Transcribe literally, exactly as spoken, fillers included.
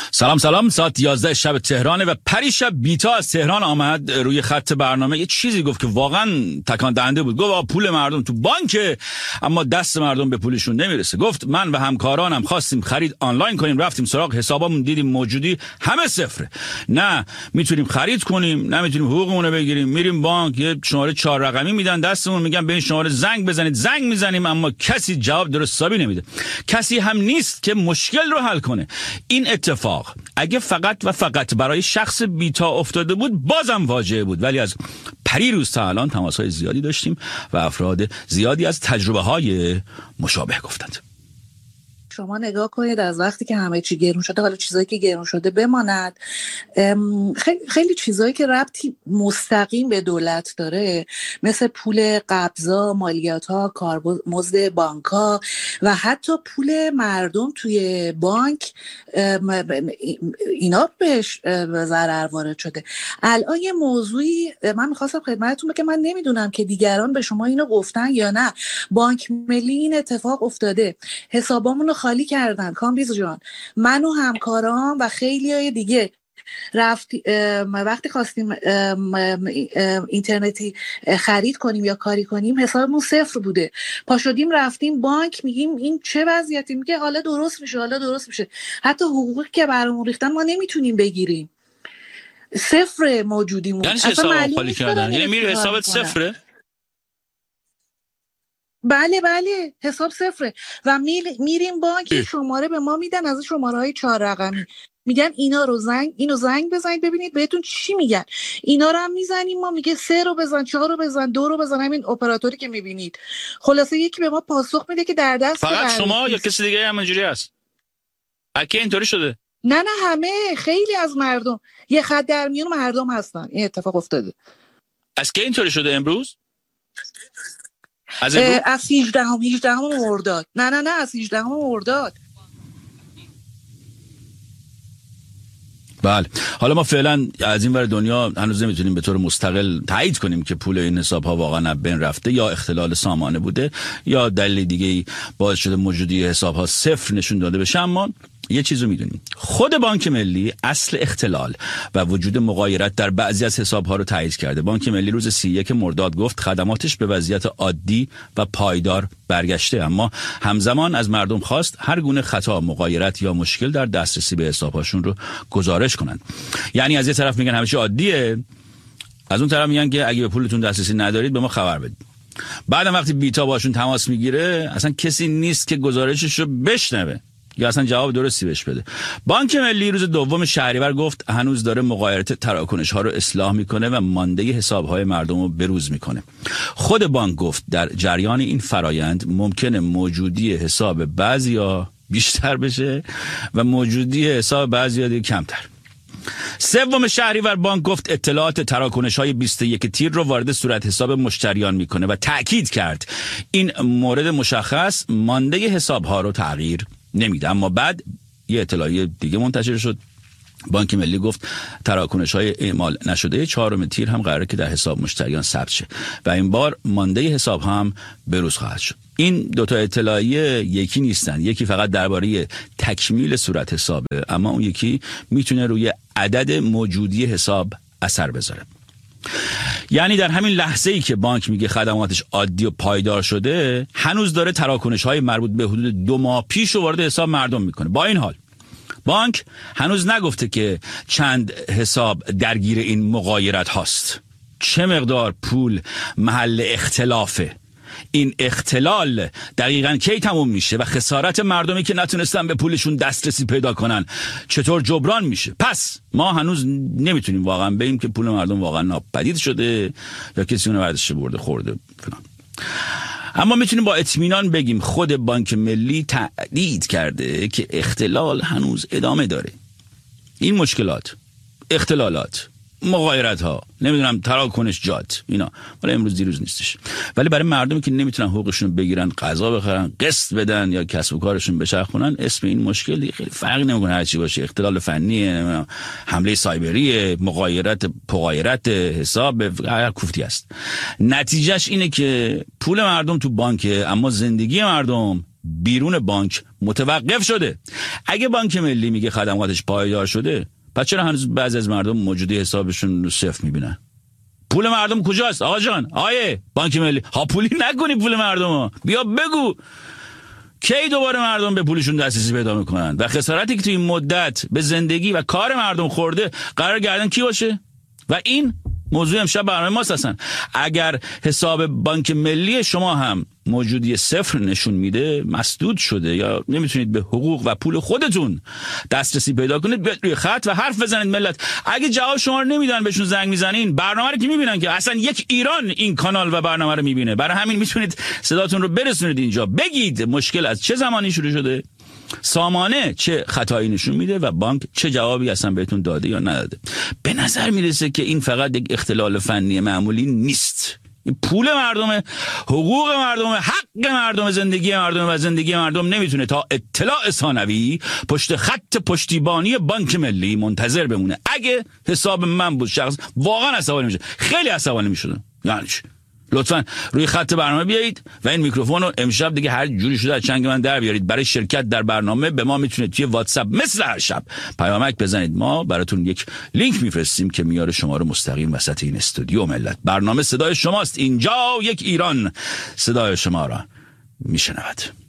سلام سلام. ساعت یازده شب تهرانه و پریشب بیتا از تهران آمد روی خط برنامه. یه چیزی گفت که واقعا تکان دهنده بود. گفت پول مردم تو بانکه اما دست مردم به پولشون نمیرسه. گفت من و همکارانم خواستیم خرید آنلاین کنیم، رفتیم سراغ حسابمون دیدیم موجودی همه صفره. نه میتونیم خرید کنیم، نه میتونیم حقوقمون رو بگیریم. میریم بانک یه شماره چهار رقمی میدن دستمون، میگن به این شماره زنگ بزنید. زنگ میزنیم اما کسی جواب درست حسابی نمیده. کسی هم نیست که مشکل رو حل کنه. این اتفاق اگه فقط و فقط برای شخص بیتا افتاده بود بازم واجعه بود، ولی از پریروز تا الان تماس‌های زیادی داشتیم و افراد زیادی از تجربه‌های مشابه گفتند. شما نگاه کنید از وقتی که همه چی گرون شده، حالا چیزایی که گرون شده بماند، خیلی, خیلی چیزایی که ربطی مستقیم به دولت داره مثل پول قبضا، مالیات‌ها، کارمزد بانک‌ها و حتی پول مردم توی بانک، اینا بهش ضرر وارد شده. الان یه موضوعی من می‌خواستم خدمتتون بگم، من نمیدونم که دیگران به شما اینو گفتن یا نه. بانک ملی این اتفاق افتاده، حسابامونو خالی کردن کامبیز جان، من و همکارام و خیلی های دیگه. رفت وقتی خواستیم اینترنتی خرید کنیم یا کاری کنیم حسابمون صفر بوده، پا شدیم رفتیم بانک، میگیم این چه وضعیتی؟ میگه حالا درست میشه، حالا درست میشه. حتی حقوقی که برامون ریختن ما نمیتونیم بگیریم، صفر موجودیمون. یعنی حساب خالی کردن، یعنی میره حسابت صفره؟ بله بله حساب صفره و میریم بانک شماره به ما میدن از شماره های چهار رقمی، میگن اینا رو زنگ اینو زنگ بزنید ببینید بهتون چی میگن. اینا رو هم میزنیم، ما میگه سه رو بزن، چهار رو بزن، دو رو بزن، همین اپراتوری که میبینید. خلاصه یکی به ما پاسخ میده که در دست فقط شما یا کسی دیگه هم اینجوری هست؟ اگه اینطوری شده؟ نه نه همه، خیلی از مردم یه خط در میون مردم هستن. این اتفاق افتاده. از کی اینطوری شده امروز؟ از از هجدهم هجدهم مرداد. نه نه نه از هجدهم مرداد. بله. حالا ما فعلا از این ور دنیا هنوز نمیتونیم به طور مستقل تایید کنیم که پول این حساب ها واقعا بین رفته یا اختلال سامانه بوده یا دلیل دیگه باعث شده موجودی حساب ها صفر نشون داده بشه. اما یه چیزو میدونیم، خود بانک ملی اصل اختلال و وجود مغایرت در بعضی از حساب‌ها رو تایید کرده. بانک ملی روز سی و یک مرداد گفت خدماتش به وضعیت عادی و پایدار برگشته، اما همزمان از مردم خواست هر گونه خطا، مغایرت یا مشکل در دسترسی به حساب‌هاشون رو گزارش کنند. یعنی از یه طرف میگن همه چی عادیه، از اون طرف میگن که اگه به پولتون دسترسی ندارید به ما خبر بدید. بعدم وقتی بیتا باشون تماس میگیره اصلا کسی نیست که گزارشش رو بشنوه یا اصلا جواب درستی بهش بده. بانک ملی روز دوم شهریور گفت هنوز داره مغایرت تراکنش ها رو اصلاح میکنه و مانده حساب های مردم رو بروز میکنه. خود بانک گفت در جریان این فرایند ممکنه موجودی حساب بعضیا بیشتر بشه و موجودی حساب بعضیا دیگه کمتر. سوم شهریور بانک گفت اطلاعات تراکنش های بیست و یک تیر رو وارد صورت حساب مشتریان میکنه و تأکید کرد این مورد مشخص مانده حساب ها رو تغییر نمیده. اما بعد یه اطلاعیه دیگه منتشر شد. بانک ملی گفت تراکنش های اعمال نشده چهارم تیر هم قراره که در حساب مشتریان ثبت شه و این بار مانده حساب هم بروز خواهد شد. این دوتا اطلاعیه یکی نیستن، یکی فقط درباره تکمیل صورت حسابه اما اون یکی میتونه روی عدد موجودی حساب اثر بذاره. یعنی در همین لحظه ای که بانک میگه خدماتش عادی و پایدار شده هنوز داره تراکنش های مربوط به حدود دو ماه پیش رو وارد حساب مردم میکنه. با این حال بانک هنوز نگفته که چند حساب درگیر این مغایرت هاست، چه مقدار پول محل اختلافه، این اختلال دقیقاً کی تموم میشه و خسارت مردمی که نتونستن به پولشون دسترسی پیدا کنن چطور جبران میشه. پس ما هنوز نمیتونیم واقعا بگیم که پول مردم واقعا ناپدید شده یا کسی اونو برداشته برده خورده فلان. اما میتونیم با اطمینان بگیم خود بانک ملی تأکید کرده که اختلال هنوز ادامه داره. این مشکلات، اختلالات، مغایرت ها، نمیدونم تراکنش جات، اینا ولی امروز دیروز نیستش. ولی برای مردمی که نمیتونن حقوقشون بگیرن، غذا بخرن، قسط بدن یا کسب و کارشون بچرخونن، اسم این مشکل خیلی فرقی نمیکنه هر چی باشه. اختلال فنی، حمله سایبری، مغایرت، پغایرت حساب، هر کوفتی است. نتیجهش اینه که پول مردم تو بانکه اما زندگی مردم بیرون بانک متوقف شده. اگه بانک ملی میگه خدماتش پایدار شده، پس چرا هنوز بعضی از مردم موجودی حسابشون رو صفر میبینن؟ پول مردم کجاست آقا جان؟ آیه بانک ملی، ها پولی نکنی پول مردمو، بیا بگو کی دوباره مردم به پولشون دسترسی پیدا میکنن و خسارتی که تو این مدت به زندگی و کار مردم خورده قرار گردن کی باشه؟ و این موضوع امشب برنامه ماست. هستن اگر حساب بانک ملی شما هم موجودی صفر نشون میده، مسدود شده یا نمیتونید به حقوق و پول خودتون دسترسی پیدا کنید، بیاید روی خط و حرف بزنید ملت. اگه جواب شما رو نمیدن بهشون زنگ میزنین، برنامه رو که میبینن که اصلا یک ایران این کانال و برنامه رو میبینه، برای همین میتونید صداتون رو برسونید اینجا، بگید مشکل از چه زمانی شروع شده، سامانه چه خطایی نشون میده و بانک چه جوابی اصلا بهتون داده یا نداده. به نظر میرسه که این فقط یک اختلال فنی معمولی نیست، این پول مردمه، حقوق مردمه، حق مردم، زندگی مردم و زندگی مردم نمیتونه تا اطلاع ثانوی پشت خط پشتیبانی بانک ملی منتظر بمونه. اگه حساب من بود شخص واقعا عصبانی میشه، خیلی عصبانی میشدم. یعنی چی؟ لطفاً روی خط برنامه بیایید و این میکروفون رو امشب دیگه هر جوری شده از چنگ من در بیارید. برای شرکت در برنامه به ما میتونید توی واتساپ مثل هر شب پیامک بزنید، ما براتون یک لینک میفرستیم که میاره شما رو مستقیم وسط این استودیو ملت. برنامه صدای شماست، اینجا یک ایران صدای شما را میشنود.